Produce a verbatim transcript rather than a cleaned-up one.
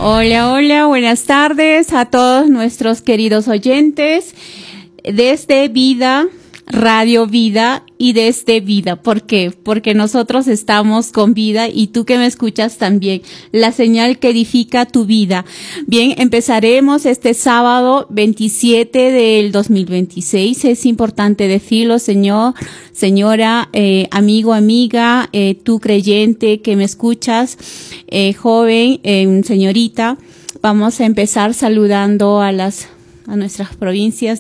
Hola, hola, buenas tardes a todos nuestros queridos oyentes desde Vida, Radio Vida y desde Vida. ¿Por qué? Porque nosotros estamos con vida y tú que me escuchas también, la señal que edifica tu vida. Bien, empezaremos este sábado veintisiete del dos mil veintiséis. Es importante decirlo, señor, señora, eh, amigo, amiga, eh, tú creyente que me escuchas, eh, joven, eh, señorita. Vamos a empezar saludando a las a nuestras provincias